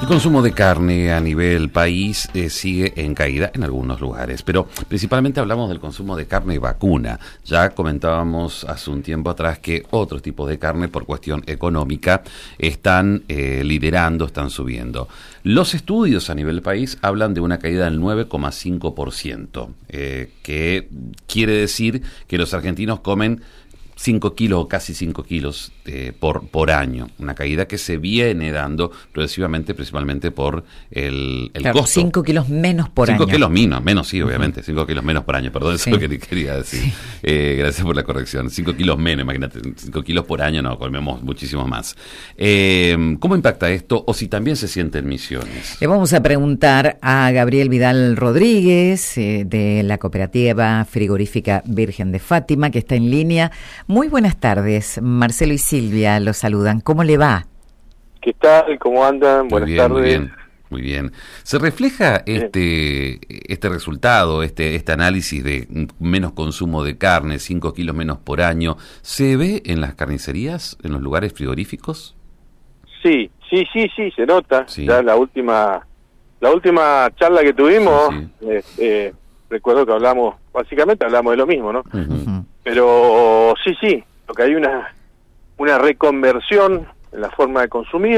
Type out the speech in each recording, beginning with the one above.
El consumo de carne a nivel país sigue en caída en algunos lugares, pero principalmente hablamos del consumo de carne vacuna. Ya comentábamos hace un tiempo atrás que otros tipos de carne, por cuestión económica, están liderando, están subiendo. Los estudios a nivel país hablan de una caída del 9,5%, que quiere decir que los argentinos comen 5 kilos o casi 5 kilos por año, una caída que se viene dando progresivamente, principalmente por el costo. 5 kilos menos por año. 5 kilos menos, sí, obviamente, 5 kilos menos por año, perdón, eso es lo que quería decir. Sí. Gracias por la corrección, 5 kilos menos, imagínate, 5 kilos por año, no, comemos muchísimo más. ¿Cómo impacta esto o si también se siente en Misiones? Le vamos a preguntar a Gabriel Vidal Rodríguez, de la cooperativa frigorífica Virgen de Fátima, que está en línea. Muy buenas tardes, Marcelo y Silvia los saludan. ¿Cómo le va? ¿Qué tal? ¿Cómo andan? Buenas tardes. Muy bien. ¿Se refleja este resultado, este análisis de menos consumo de carne, 5 kilos menos por año? ¿Se ve en las carnicerías, en los lugares frigoríficos? Sí, se nota. Sí. Ya la última charla que tuvimos, sí. Recuerdo que básicamente hablamos de lo mismo, ¿no? Uh-huh. Pero sí, porque hay una reconversión en la forma de consumir.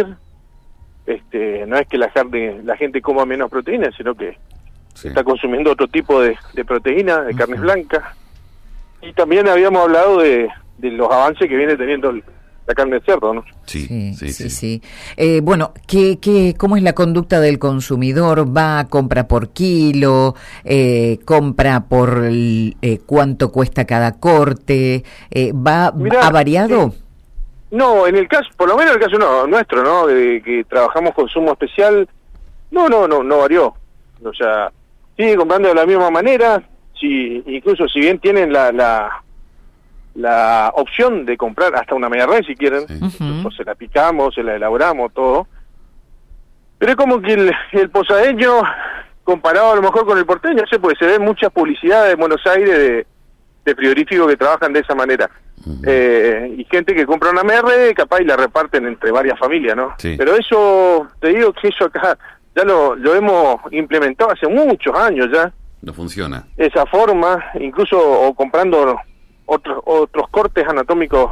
No es que la gente coma menos proteína, sino que está consumiendo otro tipo de proteína, de carnes blancas. Y también habíamos hablado de los avances que viene teniendo la carne de cerdo, ¿no? Sí. Bueno, ¿cómo es la conducta del consumidor? ¿Va, compra por kilo? ¿Compra por cuánto cuesta cada corte? ¿Ha variado? No, por lo menos en el caso nuestro, ¿no? De que trabajamos consumo especial, no varió. O sea, sigue comprando de la misma manera, incluso si bien tienen la opción de comprar hasta una media red si quieren, o se la picamos, se la elaboramos, todo. Pero es como que el posadeño, comparado a lo mejor con el porteño, porque se ve mucha publicidad en Buenos Aires de frigoríficos que trabajan de esa manera. Y gente que compra una media red, capaz y la reparten entre varias familias, ¿no? Sí. Pero eso, te digo que eso acá ya lo hemos implementado hace muchos años ya. No funciona. Esa forma, incluso o comprando otros cortes anatómicos,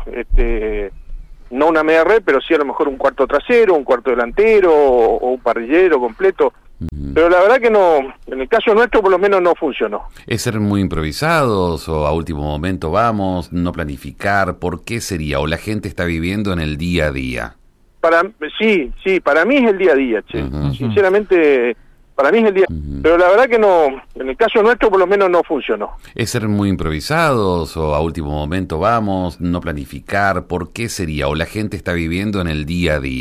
no una media red, pero sí a lo mejor un cuarto trasero, un cuarto delantero o un parrillero completo. Uh-huh. Pero la verdad que no, en el caso nuestro por lo menos no funcionó. ¿Es ser muy improvisados o a último momento vamos, no planificar? ¿Por qué sería? ¿O la gente está viviendo en el día a día? Sí, para mí es el día a día, che. Uh-huh. Sinceramente, para mí es el día, pero la verdad que no, en el caso nuestro por lo menos no funcionó. ¿Es ser muy improvisados o a último momento vamos, no planificar? ¿Por qué sería? ¿O la gente está viviendo en el día a día?